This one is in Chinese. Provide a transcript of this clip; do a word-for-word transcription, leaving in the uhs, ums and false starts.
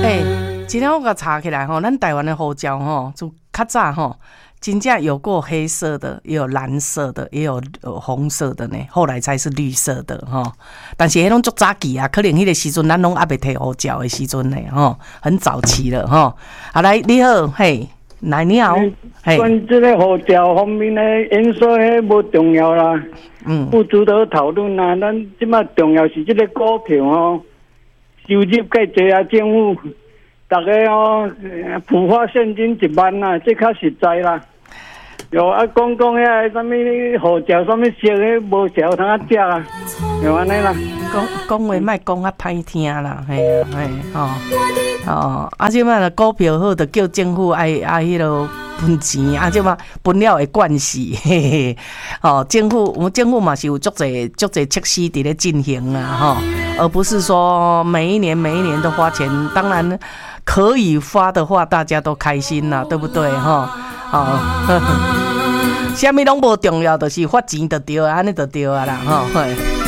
哎、欸，今天我甲查起来吼，咱台湾的护照吼，就较早吼，真正有过黑色的，也有蓝色的，也有红色的呢，后来才是绿色的吼。但是迄种足早期啊，可能迄个时阵咱拢还袂摕护照的时阵呢吼，很早期了吼。啊，来你好，嘿，来你好，嘿。 关这个护照方面的因素，迄无重要啦，嗯，不值得讨论啦。咱即马重要是这个股票吼。收入介济啊，政府大家哦，普发现金一万啊，这较实在啦。有啊，讲讲遐什么护照什么色的，无条通啊食啊，就安尼啦。 讲讲话莫讲啊歹听啦，嘿啊，嘿吼哦，啊，即摆股票好，就叫政府爱爱迄落分钱，啊，即摆分了会惯势，嘿嘿。哦，政府我们政府嘛是有足侪足侪措施伫咧进行啊，吼，而不是说每一年每一年都花钱。当然可以发的话，大家都开心啦，对不对？吼，哦，啥物拢无重要，就是发钱就对，安尼就对啊啦，吼。